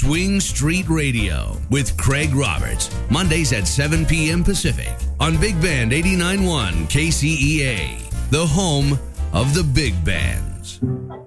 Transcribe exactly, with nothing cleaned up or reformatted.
Swing Street Radio with Craig Roberts. Mondays at seven p.m. Pacific on Big Band eighty-nine point one K C E A, the home of the big bands.